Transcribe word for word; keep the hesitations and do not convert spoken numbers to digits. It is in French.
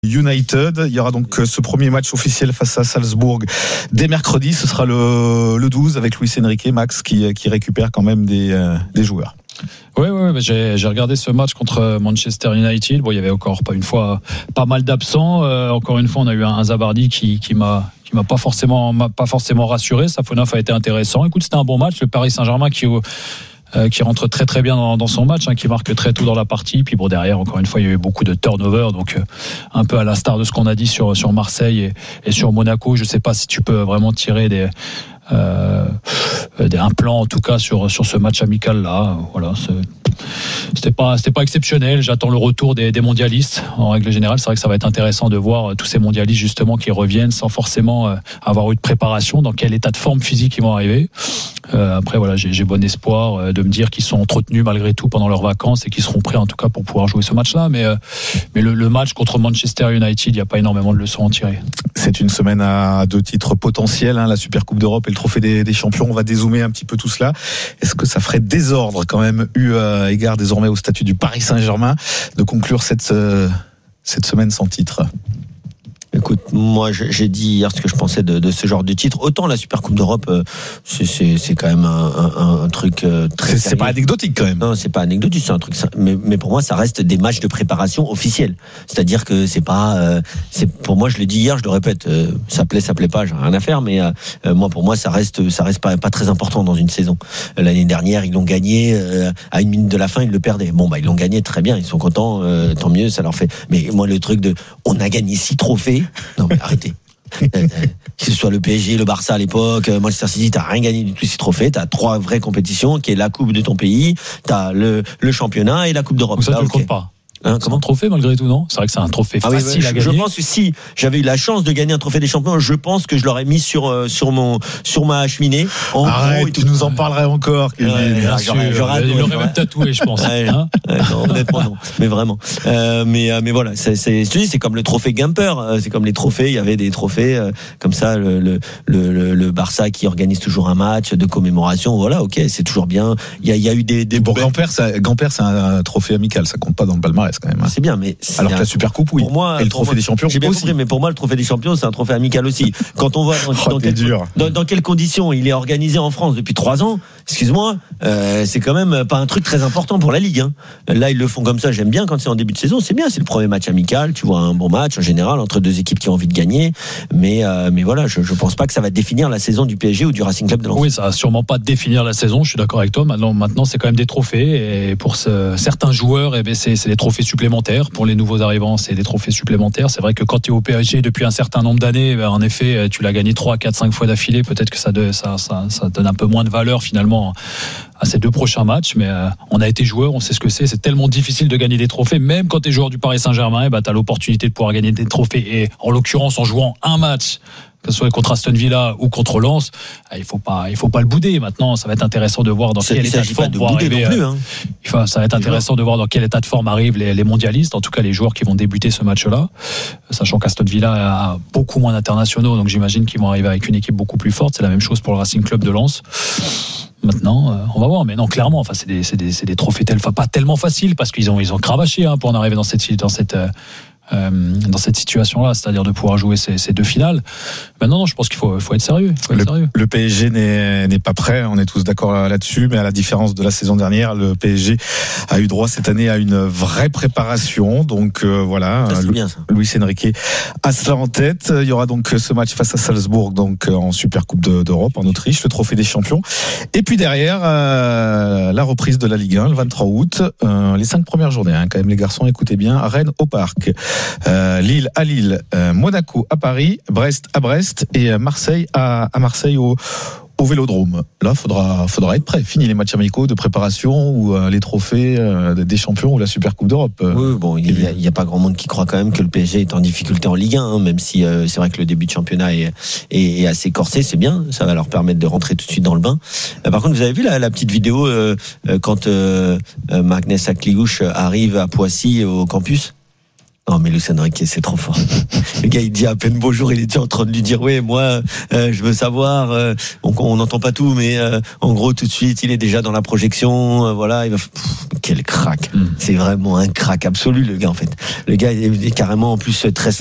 United. Il y aura donc ce premier match officiel face à Salzbourg dès mercredi. Ce sera le, le douze avec Luis Enrique, Max, qui, qui récupère quand même des, euh, des joueurs. Oui, oui, oui, j'ai, j'ai regardé ce match contre Manchester United. Bon, il y avait encore pas une fois pas mal d'absents. Euh, encore une fois, on a eu un, un Zabardi qui, qui m'a qui m'a pas forcément m'a pas forcément rassuré. Safonov a été intéressant. Écoute, c'était un bon match. Le Paris Saint-Germain qui Euh, qui rentre très très bien dans, dans son match, hein, qui marque très tôt dans la partie. Puis bon, derrière, encore une fois, il y a eu beaucoup de turnover, donc euh, un peu à l'instar de ce qu'on a dit sur sur Marseille et, et sur Monaco. Je sais pas si tu peux vraiment tirer des euh, des un plan en tout cas sur sur ce match amical là. Voilà, c'est, c'était pas c'était pas exceptionnel. J'attends le retour des, des mondialistes. En règle générale, c'est vrai que ça va être intéressant de voir tous ces mondialistes justement qui reviennent sans forcément euh, avoir eu de préparation. Dans quel état de forme physique ils vont arriver. Euh, après voilà, j'ai, j'ai bon espoir euh, de me dire qu'ils sont entretenus malgré tout pendant leurs vacances et qu'ils seront prêts en tout cas pour pouvoir jouer ce match-là. Mais euh, mais le, le match contre Manchester United, il n'y a pas énormément de leçons à en tirer. C'est une semaine à deux titres potentiels, hein, la Super Coupe d'Europe et le Trophée des, des Champions. On va dézoomer un petit peu tout cela. Est-ce que ça ferait désordre quand même, eu euh, égard désormais au statut du Paris Saint-Germain, de conclure cette euh, cette semaine sans titre? Écoute, moi j'ai dit hier ce que je pensais de, de ce genre de titre. Autant la Super Coupe d'Europe, c'est, c'est, c'est quand même un, un, un truc très. C'est, c'est pas anecdotique quand même. Non, c'est pas anecdotique, c'est un truc. Mais, mais pour moi, ça reste des matchs de préparation officiels. C'est-à-dire que c'est pas. C'est pour moi, je l'ai dit hier, je le répète. Ça plaît, ça plaît pas, j'ai rien à faire. Mais euh, moi, pour moi, ça reste, ça reste pas, pas très important dans une saison. L'année dernière, ils l'ont gagné euh, à une minute de la fin, ils le perdaient. Bon, bah ils l'ont gagné très bien, ils sont contents, euh, tant mieux, ça leur fait. Mais moi, le truc de, on a gagné six trophées. Non mais arrêtez. Que ce soit le P S G, le Barça à l'époque, Manchester City, t'as rien gagné du tout ces trophées. T'as trois vraies compétitions, qui est la coupe de ton pays, t'as le le championnat et la coupe d'Europe. Donc ça, là, tu okay. le comptes pas. Hein, c'est un trophée malgré tout, non? C'est vrai que c'est un trophée ah facile oui, à je, gagner. Je pense que si j'avais eu la chance de gagner un trophée des champions, je pense que je l'aurais mis sur euh, sur mon sur ma cheminée. En Arrête, gros, tu nous en parlerais encore. Ouais, ouais, bien sûr, j'aurais, j'aurais, il l'aurait même tatoué, je pense. Ouais, hein ouais, non, honnêtement non, mais vraiment. Euh, mais mais voilà, c'est c'est je te dis, c'est comme le trophée Gamper, c'est comme les trophées. Il y avait des trophées euh, comme ça, le le le le Barça qui organise toujours un match de commémoration. Voilà, ok, c'est toujours bien. Il y a il y a eu des des. Pour Gamper, ça, Gamper, c'est un, un trophée amical, ça compte pas dans le palmarès quand même. Hein. C'est bien, mais alors que la Super Coupe, oui. Pour moi, et le trophée moi, des champions, j'ai bien aussi. compris, mais pour moi, le trophée des champions, c'est un trophée amical aussi. Quand on voit dans, oh, dans, quel, dans, dans quelles conditions il est organisé en France depuis trois ans, excuse-moi, euh, c'est quand même pas un truc très important pour la Ligue. Hein. Là, ils le font comme ça. J'aime bien quand c'est en début de saison. C'est bien, c'est le premier match amical. Tu vois un bon match en général entre deux équipes qui ont envie de gagner. Mais, euh, mais voilà, je, je pense pas que ça va définir la saison du P S G ou du Racing Club de Lens. Oui, ça va sûrement pas définir la saison. Je suis d'accord avec toi. Maintenant, maintenant, c'est quand même des trophées. Et pour ce, certains joueurs, eh bien, c'est, c'est des trophées supplémentaires. Pour les nouveaux arrivants, c'est des trophées supplémentaires. C'est vrai que quand tu es au P S G depuis un certain nombre d'années, ben en effet, tu l'as gagné trois, quatre, cinq fois d'affilée. Peut-être que ça, de, ça, ça, ça donne un peu moins de valeur finalement à ces deux prochains matchs. Mais euh, on a été joueur, on sait ce que c'est. C'est tellement difficile de gagner des trophées. Même quand tu es joueur du Paris Saint-Germain, ben, tu as l'opportunité de pouvoir gagner des trophées. Et en l'occurrence, en jouant un match, que ce soit contre Aston Villa ou contre Lens, il faut pas, il faut pas le bouder. Maintenant, ça va être intéressant de voir dans c'est, quel état de forme de vont arriver. Plus, hein. Enfin, ça va être intéressant de voir dans quel état de forme arrivent les, les mondialistes, en tout cas les joueurs qui vont débuter ce match-là, sachant qu'Aston Villa a beaucoup moins d'internationaux, donc j'imagine qu'ils vont arriver avec une équipe beaucoup plus forte. C'est la même chose pour le Racing Club de Lens. Maintenant, euh, on va voir, mais non, clairement, enfin, c'est des, c'est des, c'est des trophées tel, enfin, pas tellement faciles parce qu'ils ont, ils ont cravaché hein, pour en arriver dans cette, dans cette. Euh, Euh, dans cette situation-là, c'est-à-dire de pouvoir jouer ces, ces deux finales. Maintenant, non, je pense qu'il faut, faut être sérieux. Faut être le, sérieux. Le P S G n'est, n'est pas prêt, on est tous d'accord là-dessus, mais à la différence de la saison dernière, le P S G a eu droit cette année à une vraie préparation. Donc euh, voilà, ça, Lu- bien, ça. Luis Enrique a cela en tête. Il y aura donc ce match face à Salzbourg, donc en Super Coupe de, d'Europe en Autriche, le Trophée des Champions. Et puis derrière, euh, la reprise de la Ligue un, le vingt-trois août, euh, les cinq premières journées, hein, quand même les garçons, écoutez bien, Rennes au Parc. Euh, Lille à Lille, euh, Monaco à Paris, Brest à Brest et Marseille à, à Marseille au, au Vélodrome. Là, faudra, faudra être prêt. Fini les matchs amicaux de préparation ou euh, les trophées euh, des champions ou la Super Coupe d'Europe. Euh, oui, bon, il y, a, il y a pas grand monde qui croit quand même que le P S G est en difficulté en Ligue un, hein, même si euh, c'est vrai que le début de championnat est, est, est assez corsé, c'est bien, ça va leur permettre de rentrer tout de suite dans le bain. Euh, par contre, vous avez vu la, la petite vidéo euh, euh, quand euh, Magnus Akliouche arrive à Poissy au campus? Non, mais Luis Enrique, c'est trop fort. Le gars, il dit à peine bonjour, il était en train de lui dire, ouais, moi, euh, je veux savoir, euh, on n'entend pas tout, mais euh, en gros, tout de suite, il est déjà dans la projection, euh, voilà, il va, pff, quel crack. Mm. C'est vraiment un crack absolu, le gars, en fait. Le gars, il est carrément, en plus, très